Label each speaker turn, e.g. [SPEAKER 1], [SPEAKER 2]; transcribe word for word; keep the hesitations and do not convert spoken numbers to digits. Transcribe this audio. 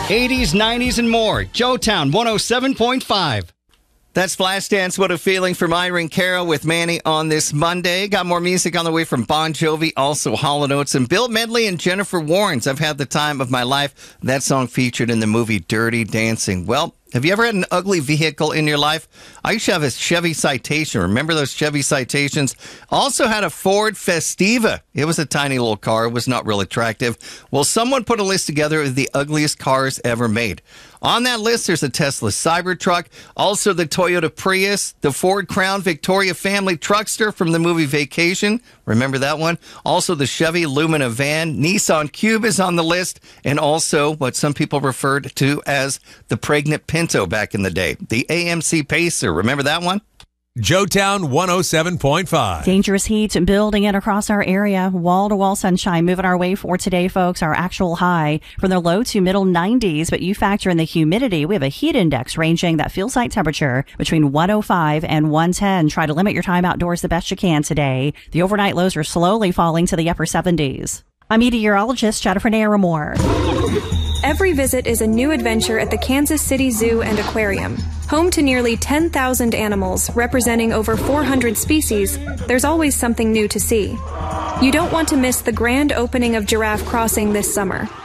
[SPEAKER 1] eighties, nineties, and more. Joetown one oh seven point five.
[SPEAKER 2] That's Flashdance, What a Feeling from Irene Cara with Manny on this Monday. Got more music on the way from Bon Jovi, also Hall and Oates, and Bill Medley and Jennifer Warnes. I've had the time of my life. That song featured in the movie Dirty Dancing. Well, have you ever had an ugly vehicle in your life? I used to have a Chevy Citation. Remember those Chevy Citations? Also had a Ford Festiva. It was a tiny little car. It was not real attractive. Well, someone put a list together of the ugliest cars ever made. On that list, there's a Tesla Cybertruck, also the Toyota Prius, the Ford Crown Victoria family truckster from the movie Vacation. Remember that one? Also the Chevy Lumina van. Nissan Cube is on the list, and also what some people referred to as the pregnant Pinto back in the day, the A M C Pacer. Remember that one?
[SPEAKER 3] Joetown one oh seven point five.
[SPEAKER 4] Dangerous heat building in across our area. Wall-to-wall sunshine moving our way for today, folks. Our actual high from the low to middle nineties, but you factor in the humidity. We have a heat index ranging that feels like temperature between one oh five and one ten. Try to limit your time outdoors the best you can today. The overnight lows are slowly falling to the upper seventies. I'm meteorologist Jennifer Naramore.
[SPEAKER 5] Every visit is a new adventure at the Kansas City Zoo and Aquarium. Home to nearly ten thousand animals representing over four hundred species, there's always something new to see. You don't want to miss the grand opening of Giraffe Crossing this summer.